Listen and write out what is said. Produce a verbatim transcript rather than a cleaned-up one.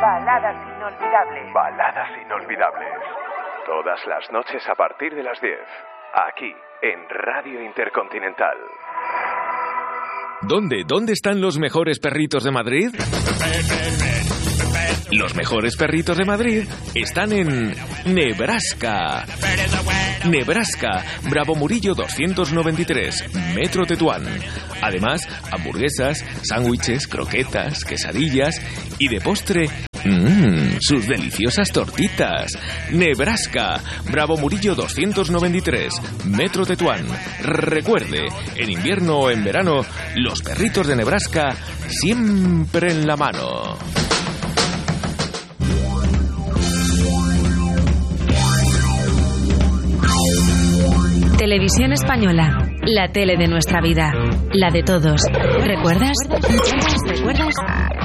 Baladas inolvidables. Baladas inolvidables. Todas las noches a partir de las diez. Aquí, en Radio Intercontinental. ¿Dónde? ¿Dónde están los mejores perritos de Madrid? Los mejores perritos de Madrid están en Nebraska. Nebraska, Bravo Murillo doscientos noventa y tres, Metro Tetuán. Además, hamburguesas, sándwiches, croquetas, quesadillas y de postre, mmm, sus deliciosas tortitas. Nebraska, Bravo Murillo doscientos noventa y tres, Metro Tetuán. Recuerde, en invierno o en verano, los perritos de Nebraska siempre en la mano. Televisión Española, la tele de nuestra vida, la de todos. ¿Recuerdas? ¿Recuerdas?